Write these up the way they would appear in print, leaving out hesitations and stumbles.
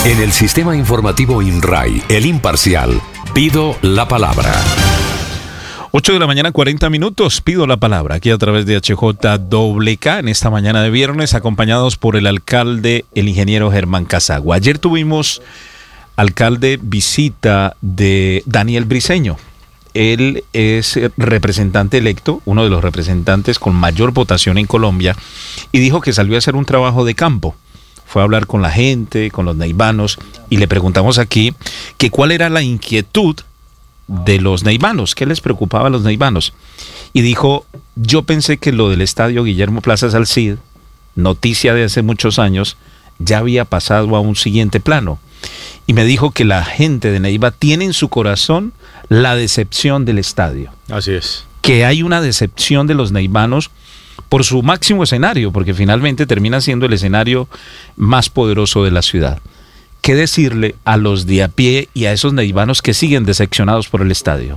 En el sistema informativo INRAI, El Imparcial, pido la palabra. 8 de la mañana, 40 minutos, pido la palabra aquí a través de HJWK en esta mañana de viernes, acompañados por el alcalde, el ingeniero Germán Casagua. Ayer tuvimos, alcalde, visita de Daniel Briceño. Él es representante electo, uno de los representantes con mayor votación en Colombia, y dijo que salió a hacer un trabajo de campo. Fue a hablar con la gente, con los neivanos, y le preguntamos aquí que cuál era la inquietud de los neivanos, qué les preocupaba a los neivanos. Y dijo, yo pensé que lo del estadio Guillermo Plaza Salcid, noticia de hace muchos años, ya había pasado a un siguiente plano. Y me dijo que la gente de Neiva tiene en su corazón la decepción del estadio. Así es. Que hay una decepción de los neivanos por su máximo escenario, porque finalmente termina siendo el escenario más poderoso de la ciudad. ¿Qué decirle a los de a pie y a esos neivanos que siguen decepcionados por el estadio?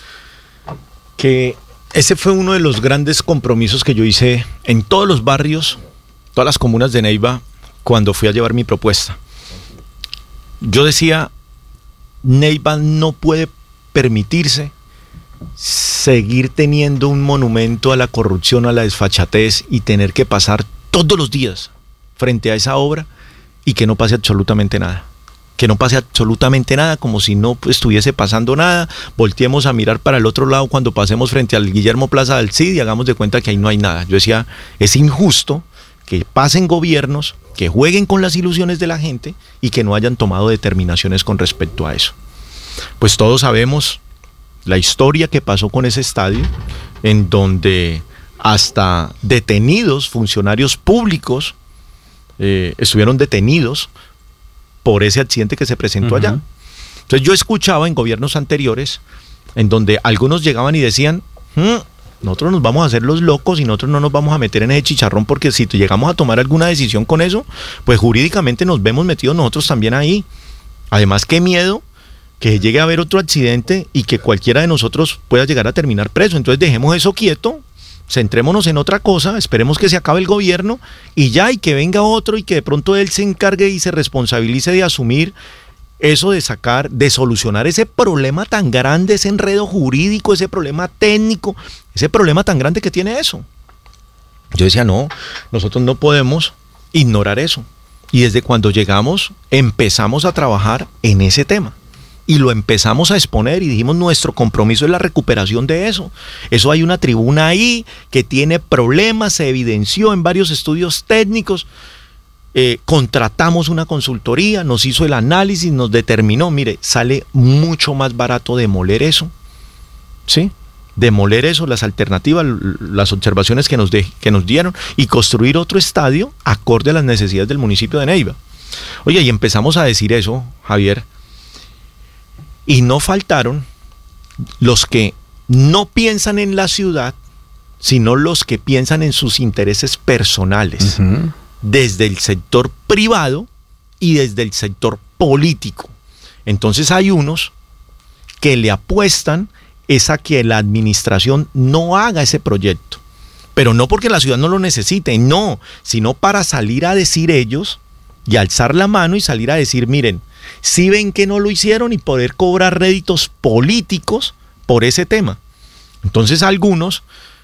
Que ese fue uno de los grandes compromisos que yo hice en todos los barrios, todas las comunas de Neiva, cuando fui a llevar mi propuesta. Yo decía, Neiva no puede permitirse seguir teniendo un monumento a la corrupción, a la desfachatez y tener que pasar todos los días frente a esa obra y que no pase absolutamente nada. Que no pase absolutamente nada, como si no estuviese pasando nada. Volteemos a mirar para el otro lado cuando pasemos frente al Guillermo Plaza del Cid y hagamos de cuenta que ahí no hay nada. Yo decía, es injusto que pasen gobiernos, que jueguen con las ilusiones de la gente y que no hayan tomado determinaciones con respecto a eso. Pues todos sabemos la historia que pasó con ese estadio, en donde hasta detenidos, funcionarios públicos, estuvieron detenidos por ese accidente que se presentó allá. Entonces yo escuchaba en gobiernos anteriores en donde algunos llegaban y decían, nosotros nos vamos a hacer los locos y nosotros no nos vamos a meter en ese chicharrón, porque si llegamos a tomar alguna decisión con eso, pues jurídicamente nos vemos metidos nosotros también ahí. Además, qué miedo que llegue a haber otro accidente y que cualquiera de nosotros pueda llegar a terminar preso. Entonces dejemos eso quieto, centrémonos en otra cosa, esperemos que se acabe el gobierno y ya, y que venga otro y que de pronto él se encargue y se responsabilice de asumir eso, de solucionar ese problema tan grande, ese enredo jurídico, ese problema técnico, ese problema tan grande que tiene eso. Yo decía, no, nosotros no podemos ignorar eso. Y desde cuando llegamos empezamos a trabajar en ese tema. Y lo empezamos a exponer y dijimos, nuestro compromiso es la recuperación de eso. Eso, hay una tribuna ahí que tiene problemas, se evidenció en varios estudios técnicos. Contratamos una consultoría, nos hizo el análisis, nos determinó, mire, sale mucho más barato demoler eso, ¿sí? Demoler eso, las alternativas, las observaciones que nos dieron, y construir otro estadio acorde a las necesidades del municipio de Neiva. Oye, y empezamos a decir eso, Javier, y no faltaron los que no piensan en la ciudad, sino los que piensan en sus intereses personales, desde el sector privado y desde el sector político. Entonces hay unos que le apuestan es a que la administración no haga ese proyecto, pero no porque la ciudad no lo necesite, no, sino para salir a decir ellos y alzar la mano y salir a decir, miren, si ven que no lo hicieron, y poder cobrar réditos políticos por ese tema. Entonces algunos